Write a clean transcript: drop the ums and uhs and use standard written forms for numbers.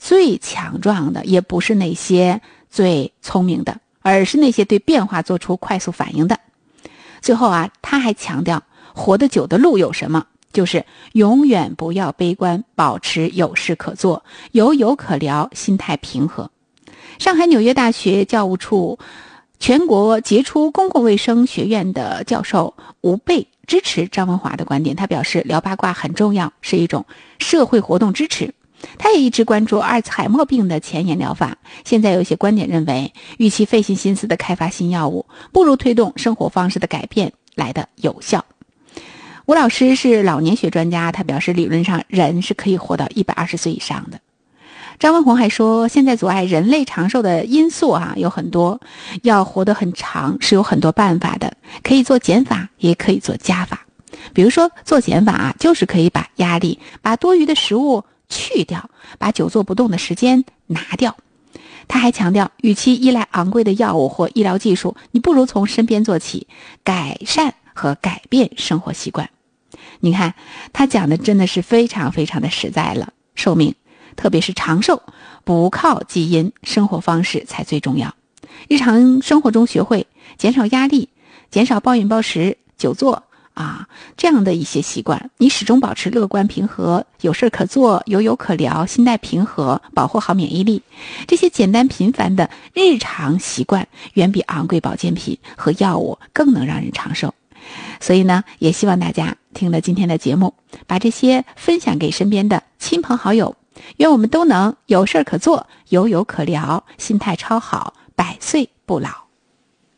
最强壮的也不是那些最聪明的，而是那些对变化做出快速反应的。最后啊，他还强调活得久的路有什么，就是永远不要悲观，保持有事可做，有可聊，心态平和。上海纽约大学教务处全国杰出公共卫生学院的教授吴贝支持张文华的观点，他表示聊八卦很重要，是一种社会活动支持。他也一直关注阿尔茨海默病的前沿疗法，现在有一些观点认为，与其费尽心思的开发新药物，不如推动生活方式的改变来得有效。吴老师是老年学专家，他表示理论上人是可以活到120岁以上的。张文宏还说，现在阻碍人类长寿的因素有很多，要活得很长是有很多办法的，可以做减法，也可以做加法。比如说做减法就是可以把压力、把多余的食物去掉，把久坐不动的时间拿掉。他还强调，与其依赖昂贵的药物或医疗技术，你不如从身边做起，改善和改变生活习惯。你看他讲的真的是非常非常的实在了，寿命特别是长寿不靠基因，生活方式才最重要。日常生活中学会减少压力，减少暴饮暴食、久坐这样的一些习惯，你始终保持乐观平和，有事可做，有可聊，心态平和，保护好免疫力，这些简单平凡的日常习惯远比昂贵保健品和药物更能让人长寿。所以呢，也希望大家听了今天的节目，把这些分享给身边的亲朋好友，愿我们都能有事可做，有可聊，心态超好，百岁不老。